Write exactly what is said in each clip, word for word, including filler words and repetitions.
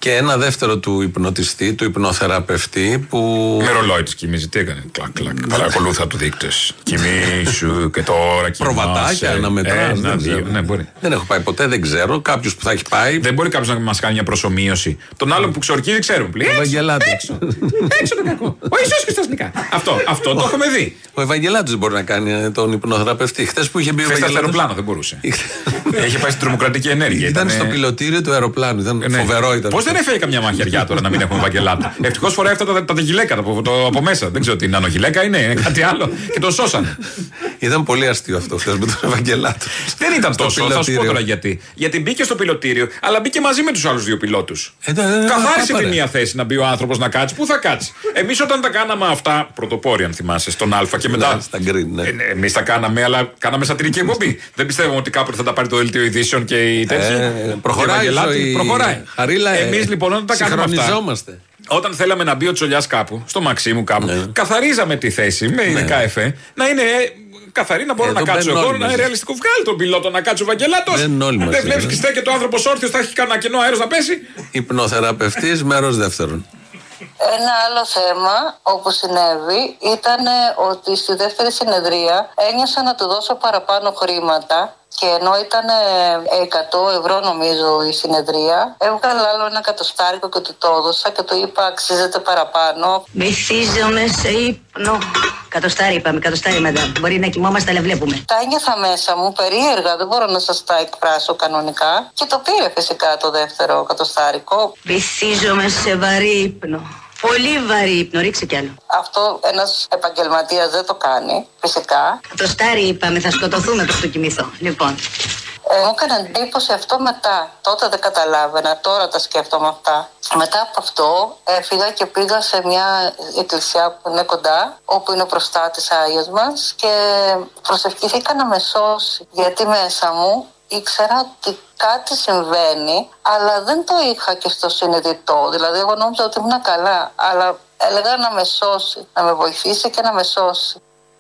Και ένα δεύτερο του υπνοτιστή, του υπνοθεραπευτή που. Με ρολόι τη κοιμίζει, τι έκανε. Κλακ, κλακ. Παρακολούθα του δείκτες. Κοιμήσου και τώρα κοιμάσαι. Προβατάκια να μετράς. Ένα, δύο. Ναι, μπορεί. Δεν έχω πάει ποτέ, δεν ξέρω. Κάποιο που θα έχει πάει. Δεν μπορεί κάποιο να μα κάνει μια προσομοίωση. Τον άλλον που ξορκίζει, ξέρουμε. Ο Ευαγγελάτος. Έξω. Έξω το κακό. Ο Ιησούς Χριστός νικά. Αυτό, αυτό το έχουμε δει. Ο Ευαγγελάτος δεν μπορεί να κάνει τον υπνοθεραπευτή. Χθες που είχε μπει ο Ευαγγελάτος. Χθες στο αεροπλάνο δεν μπορούσε. Έχει πάει στην τρομοκρατική ενέργεια. Ήταν στο πιλωτήριο του αεροπλάνου. Ήταν φοβερό. Πώς δεν έφεγε καμιά μαχαιριά τώρα να μην έχουμε Ευαγγελάτο. Ευτυχώς φοράει αυτά τα γυλαίκα από μέσα. Δεν ξέρω τι είναι. Γυλαίκα είναι, είναι κάτι άλλο. Και τον σώσαν. Ήταν πολύ αστείο αυτό χθες με τον Ευαγγελάτο. Δεν ήταν τόσο. Θα σου πω τώρα γιατί. Γιατί μπήκε στο πιλωτήριο, αλλά μπήκε μαζί με τους άλλους δύο πιλότους. Καθάρισε τη μία θέση να μπει ο άνθρωπος να κάτσει. Πού θα κάτσει. Εμείς όταν τα κάναμε αυτά, πρωτοπόροι αν θυμάσαι, στον Α και μετά. Στα Green, ναι. Εμείς τα κάναμε, αλλά κάναμε σατυρική εκπομπή. Δεν πιστεύουμε ότι κάποτε θα τα πάρει το δελτίο ειδήσεων και οι τέτοιοι. Προχωράει. Προχωράει. Εμείς λοιπόν όταν τα κάναμε αυτά. Όταν θέλαμε να μπει ο Τσολιάς κάπου, στο Μαξίμου κάπου, ναι. καθαρίζαμε τη θέση με ειδικά ναι. εφέ, να είναι καθαρή, να μπορώ Εδώ να κάτσω εγώ, να είναι ρεαλιστικό. Βγάλει τον πιλότο να κάτσει ο Ευαγγελάτος. Δεν βλέπει και στέκεται ο άνθρωπος όρθιος, θα έχει κανένα κενό αέρος να πέσει. Υπνοθεραπευτής, μέρος δεύτερον. Ένα άλλο θέμα όπου συνέβη ήταν ότι στη δεύτερη συνεδρία ένιωσα να του δώσω παραπάνω χρήματα. Και ενώ ήταν εκατό ευρώ νομίζω η συνεδρία, έβγαλα άλλο ένα κατοστάρικο και του το έδωσα και του είπα αξίζεται παραπάνω. Μυθίζομαι σε ύπνο. Κατοστάρι είπαμε, κατοστάρι μετά. Μπορεί να κοιμόμαστε, αλλά βλέπουμε. Τα ένιωθα μέσα μου περίεργα, δεν μπορώ να σας τα εκφράσω κανονικά. Και το πήρε φυσικά το δεύτερο κατοστάρικο. Μυθίζομαι σε βαρύ ύπνο. Πολύ βαρύ ύπνο, ρίξε κι άλλο. Αυτό ένας επαγγελματίας δεν το κάνει, φυσικά. Κατοστάρι είπαμε, θα σκοτωθούμε προς το κοιμηθώ. Λοιπόν. Ε, μου έκανε εντύπωση αυτό μετά. Τότε δεν καταλάβαινα, τώρα τα σκέφτομαι αυτά. Μετά από αυτό έφυγα και πήγα σε μια εκκλησιά που είναι κοντά, όπου είναι ο προστάτης Άγιος μας και προσευχήθηκα να με σώσει. Γιατί μέσα μου ήξερα ότι κάτι συμβαίνει, αλλά δεν το είχα και στο συνειδητό. Δηλαδή, εγώ νόμιζα ότι ήμουν καλά, αλλά έλεγα να με σώσει, να με βοηθήσει και να με σώσει.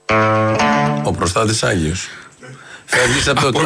Ο προστάτης Άγιος. Φεύγεις από το,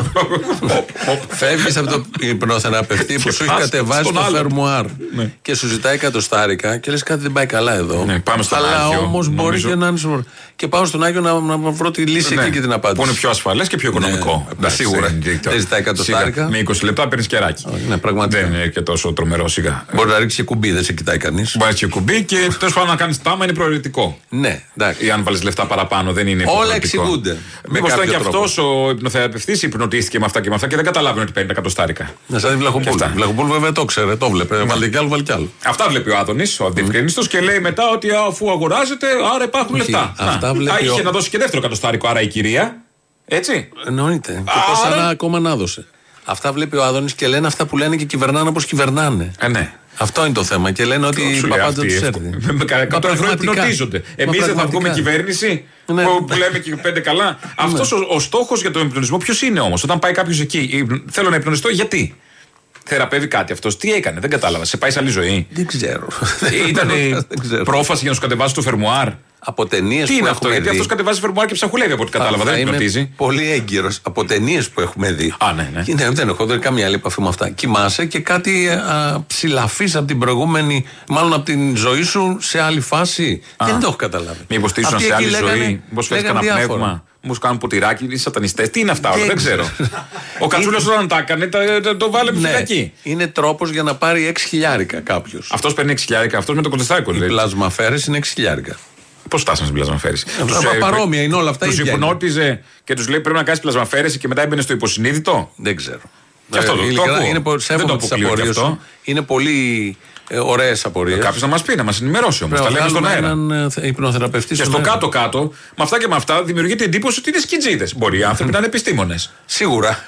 Φεύγεις από το υπνοθεραπευτή που σου έχει κατεβάσει το φερμουάρ ναι. και σου ζητάει κατοστάρικα και λες κάτι δεν πάει καλά εδώ. Ναι, πάμε στον αλλά Άγιο, όμως μπορεί και να είναι. Και πάω στον Άγιο να, να βρω τη λύση ναι. εκεί και την απάντηση. Που είναι πιο ασφαλές και πιο οικονομικό. Ναι, σίγουρα. Δεν ζητάει κατοστάρικα. Με είκοσι λεπτά παίρνει κεράκι. Ναι, πραγματικά. Δεν είναι και τόσο τρομερό σιγά. Μπορεί να ρίξει και κουμπί, δεν σε κοιτάει κανείς. Μπορεί να ρίξει κουμπί και τέλος πάντων να κάνει τάμα είναι προαιρετικό. Ναι, εντάξει. Ή αν βάλει λεφτά παραπάνω δεν είναι υποχρεωτικό. Όλα εξηγούνται. Μήπως ήταν και αυτός ο υπνοθεραπευτής υπνοτίστηκε με αυτά και με αυτά και δεν καταλάβαινε ότι παίρνει τα κατοστάρικα. Να σαν τη Βλαχοπούλου. Βλαχοπούλου βέβαια το ξέρε, το βλέπε. Βάλτε κι άλλο, βάλτε κι άλλο. Αυτά βλέπει ο Άδωνης, ο αντιευκρινιστός και λέει μετά ότι αφού αγοράζεται, άρα υπάρχουν λεφτά. Αυτά βλέπει. Είχε να δώσει και δεύτερο κατοστάρικο, άρα η κυρία. Έτσι. Εννοείται. Και πόσα άλλα ακόμα να δώσει. Αυτά βλέπει ο Άδωνης και λένε αυτά που λένε και κυβερνάνε όπως κυβερνάνε. Ε, ναι. Αυτό είναι το θέμα. Και λένε ότι οι παπάντες δεν τους έρθει. Με εκατό ευρώ υπνοτίζονται. Εμείς δεν θα βγούμε κυβέρνηση ναι. που, που λέμε και πέντε καλά. Ναι. Αυτός ο, ο στόχος για τον υπνοτισμό ποιος είναι όμως? Όταν πάει κάποιος εκεί, θέλω να υπνοτιστώ, γιατί? Θεραπεύει κάτι αυτός. Τι έκανε, δεν κατάλαβα. Σε πάει σε άλλη ζωή. Δεν ξέρω. Ήταν πρόφαση για να σου κατεβάσει το φερμουάρ. Από ταινίες Τι που είναι έχουμε αυτό, δει. γιατί αυτός κατεβάζει φερμουάρ και ψαχουλεύει από ό,τι κατάλαβα. Δεν υπνοτίζει. Πολύ έγκυρος. Από ταινίες που έχουμε δει. Α, ναι, ναι. Είναι, δεν έχω δει καμία άλλη επαφή με αυτά. Κοιμάσαι και κάτι ψηλαφείς από την προηγούμενη, μάλλον από την ζωή σου σε άλλη φάση. Α. Δεν το έχω καταλάβει. Μήπως τι ήσουν σε άλλη ζωή, μήπως φέρεις κανένα πνεύμα. Μήπως κάνουν ποτηράκι, οι σατανιστές. Τι είναι αυτά όλα, δεν ξέρω. Ο Κατσούλας όταν τα έκανε, το βάλε φυλακή. Είναι τρόπος για να πάρει έξι χιλιάρικα κάποιος. Αυτός παίρνει έξι χιλιάρικα, αυτός με το κοντεστάρικο. Οι πλασμαφέρες είναι έξι χιλιάρικα. Πώς φτάσανε στην πλασμαφέρηση? Ε, παρόμοια είναι όλα αυτά. Τους υπνότιζε και τους λέει πρέπει να κάνεις πλασμαφέρηση και μετά έμπαινε στο υποσυνείδητο. Δεν ξέρω. Και αυτό το, είναι, το ακούω. Είναι, σέβομαι τις απορίες σου. Είναι πολύ ε, ωραίες απορίες. Κάποιος να μας πει, να μας ενημερώσει όμως. Τα λέμε στον αέρα. Έναν υπνοθεραπευτή. Και στο κάτω-κάτω, με αυτά και με αυτά, δημιουργείται εντύπωση ότι είναι σκιτζίδες. Μπορεί οι άνθρωποι να είναι επιστήμονες. Σίγουρα.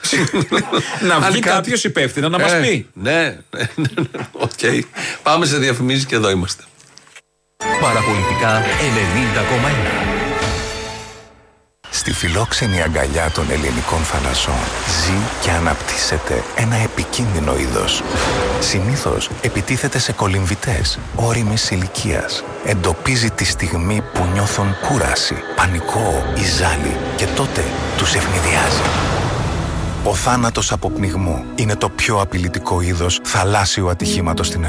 Να βγει κάποιος υπεύθυνα να μας πει. Ναι, οκ. Πάμε σε διαφημίσεις και εδώ είμαστε. Παραπολιτικά ενενήντα κόμμα ένα. Στη φιλόξενη αγκαλιά των ελληνικών θαλασσών ζει και αναπτύσσεται ένα επικίνδυνο είδος. Συνήθως επιτίθεται σε κολυμβητές ώριμης ηλικίας. Εντοπίζει τη στιγμή που νιώθουν κούραση, πανικό ή ζάλι και τότε τους ευνηδιάζει. Ο θάνατος από πνιγμό είναι το πιο απειλητικό είδος θαλάσσιου ατυχήματος στην